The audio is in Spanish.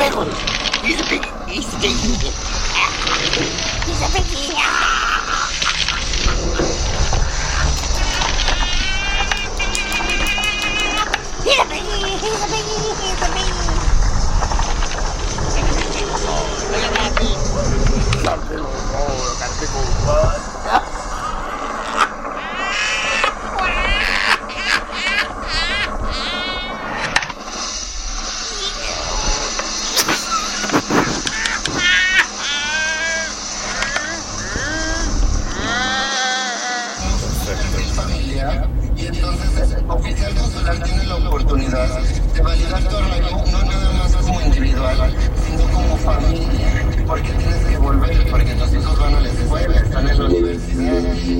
big one. He's a big one. He's a big one. He's a biggie. He's a biggie. He's a biggie. He's a biggie. Look at that big. Got a big old ball. Got a big old bud. Y entonces Oficial Consular tiene la oportunidad de validar tu arraigo no nada más como individual, sino como familia, porque tienes que volver, porque tus hijos van a la escuela, están en la universidad.